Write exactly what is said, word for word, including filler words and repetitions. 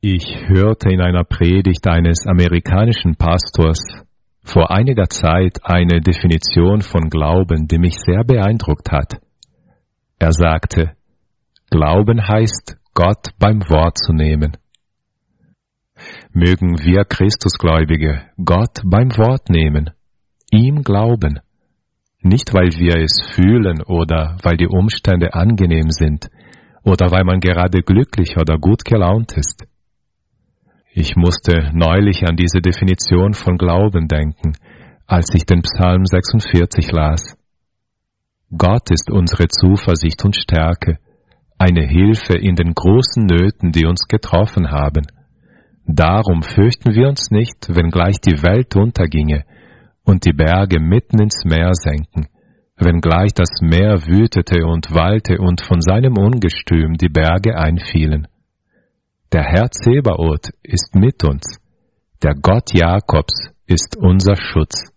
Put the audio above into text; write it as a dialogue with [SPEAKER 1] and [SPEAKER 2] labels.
[SPEAKER 1] Ich hörte in einer Predigt eines amerikanischen Pastors vor einiger Zeit eine Definition von Glauben, die mich sehr beeindruckt hat. Er sagte, Glauben heißt, Gott beim Wort zu nehmen. Mögen wir Christusgläubige Gott beim Wort nehmen, ihm glauben, nicht weil wir es fühlen oder weil die Umstände angenehm sind oder weil man gerade glücklich oder gut gelaunt ist. Ich musste neulich an diese Definition von Glauben denken, als ich den Psalm sechsundvierzig las. Gott ist unsere Zuversicht und Stärke, eine Hilfe in den großen Nöten, die uns getroffen haben. Darum fürchten wir uns nicht, wenn gleich die Welt unterginge und die Berge mitten ins Meer senken, wenn gleich das Meer wütete und wallte und von seinem Ungestüm die Berge einfielen. Der Herr Zebaoth ist mit uns, der Gott Jakobs ist unser Schutz.